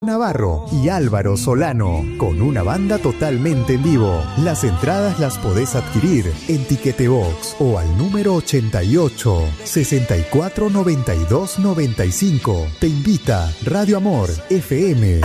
Navarro y Álvaro Solano, con una banda totalmente en vivo. Las entradas las podés adquirir en Tiquetebox o al número 88 64 92 95. Te invita Radio Amor FM.